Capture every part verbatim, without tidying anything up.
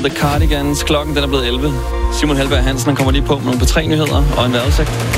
The Cardigans. Klokken den er blevet elleve. Simon Helberg Hansen han kommer lige på med nogle P tre nyheder og en vejrudsigt.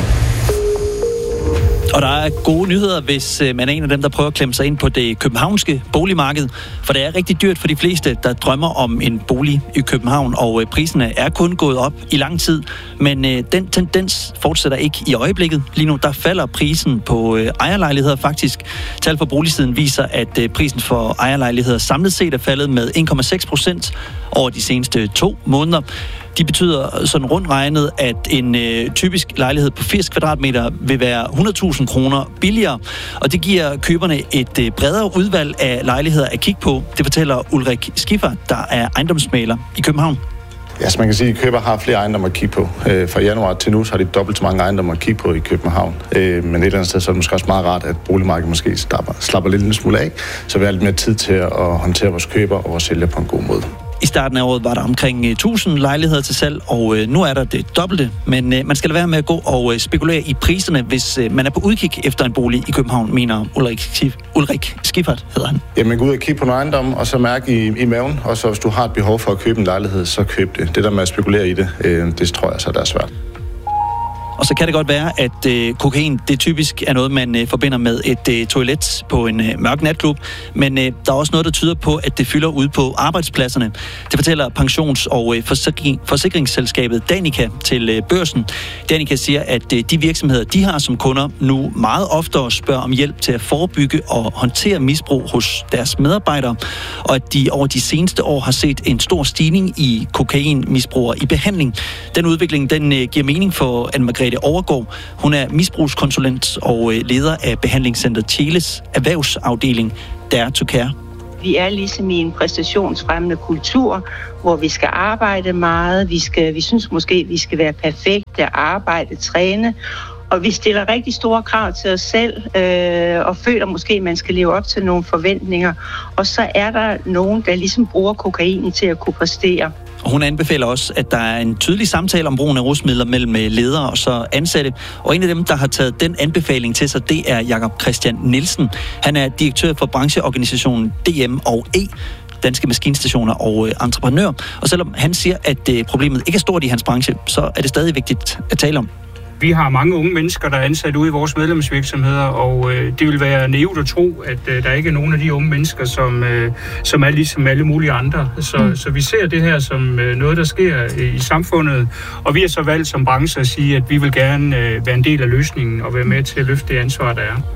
Og der er gode nyheder, hvis man er en af dem, der prøver at klemme sig ind på det københavnske boligmarked. For det er rigtig dyrt for de fleste, der drømmer om en bolig i København, og priserne er kun gået op i lang tid. Men den tendens fortsætter ikke i øjeblikket. Lige nu der falder prisen på ejerlejligheder faktisk. Tal fra Boligsiden viser, at prisen for ejerlejligheder samlet set er faldet med en komma seks procent over de seneste to måneder. De betyder sådan rundt regnet, at en øh, typisk lejlighed på firs kvadratmeter vil være hundrede tusind kroner billigere, og det giver køberne et øh, bredere udvalg af lejligheder at kigge på. Det fortæller Ulrik Skiffer, der er ejendomsmægler i København. Ja, så man kan sige, at køber har flere ejendomme at kigge på. Fra januar til nu, så har de dobbelt så mange ejendomme at kigge på i København. Men et eller andet sted, så er det måske også meget rart, at boligmarkedet måske slapper, slapper lidt en smule af, så vi har lidt mere tid til at håndtere vores køber og vores sælger på en god måde. I starten af året var der omkring tusind lejligheder til salg, og nu er der det dobbelte. Men man skal lade være med at gå og spekulere i priserne, hvis man er på udkig efter en bolig i København, mener Ulrik, Ulrik Skiffert, hedder han. Jamen gå ud og kigge på en ejendom, og så mærke i, i maven, og så hvis du har et behov for at købe en lejlighed, så køb det. Det der med at spekulere i det, det tror jeg så, der er svært. Og så kan det godt være, at øh, kokain det typisk er noget, man øh, forbinder med et øh, toilet på en øh, mørk natklub. Men øh, der er også noget, der tyder på, at det fylder ud på arbejdspladserne. Det fortæller pensions- og øh, forsikring, forsikringsselskabet Danica til øh, Børsen. Danica siger, at øh, de virksomheder, de har som kunder, nu meget oftere spørger om hjælp til at forebygge og håndtere misbrug hos deres medarbejdere. Og at de over de seneste år har set en stor stigning i kokainmisbrugere i behandling. Den udvikling, den øh, giver mening for Anne-Margrethe Overgaard. Hun er misbrugskonsulent og leder af behandlingscenter Tjeles erhvervsafdeling Dare to Care. Vi er ligesom i en præstationsfremmende kultur, hvor vi skal arbejde meget. Vi, skal, vi synes måske, vi skal være perfekte, arbejde, træne. Og vi stiller rigtig store krav til os selv, øh, og føler måske, at man skal leve op til nogle forventninger. Og så er der nogen, der ligesom bruger kokainen til at kunne præstere. Hun anbefaler også, at der er en tydelig samtale om brugen af rusmidler mellem ledere og så ansatte. Og en af dem, der har taget den anbefaling til sig, det er Jakob Christian Nielsen. Han er direktør for brancheorganisationen D M og E, Danske Maskinstationer og Entreprenør. Og selvom han siger, at problemet ikke er stort i hans branche, så er det stadig vigtigt at tale om. Vi har mange unge mennesker, der er ansat ude i vores medlemsvirksomheder, og øh, det vil være naivt at tro, at øh, der ikke er nogen af de unge mennesker, som, øh, som er ligesom alle mulige andre. Så, mm. så vi ser det her som øh, noget, der sker øh, i samfundet, og vi har så valgt som branche at sige, at vi vil gerne øh, være en del af løsningen og være med til at løfte det ansvar, der er.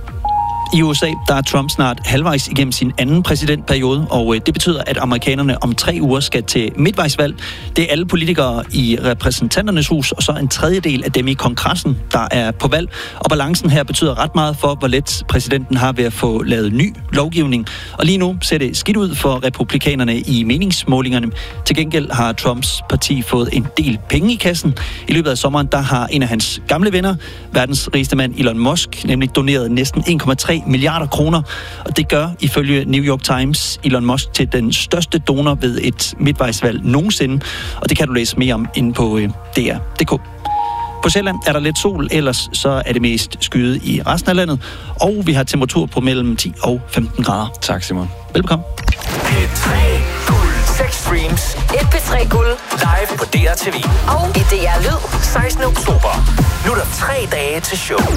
I U S A der er Trump snart halvvejs igennem sin anden præsidentperiode, og det betyder, at amerikanerne om tre uger skal til midtvejsvalg. Det er alle politikere i repræsentanternes hus, og så en tredjedel af dem i kongressen, der er på valg. Og balancen her betyder ret meget for, hvor let præsidenten har ved at få lavet ny lovgivning. Og lige nu ser det skidt ud for republikanerne i meningsmålingerne. Til gengæld har Trumps parti fået en del penge i kassen. I løbet af sommeren der har en af hans gamle venner, verdens rigeste mand Elon Musk, nemlig doneret næsten en komma tre milliarder kroner, og det gør ifølge New York Times Elon Musk til den største donor ved et midtvejsvalg nogensinde, og det kan du læse mere om inde på øh, D R punktum d k. På Sjælland er der lidt sol, ellers så er det mest skyet i resten af landet, og vi har temperatur på mellem ti og femten grader. Tak, Simon. Velbekomme. P tre Guld. seks streams. Et P tre Guld. Live på D R T V. Og i D R Lyd. sekstende oktober. Nu er der tre dage til show.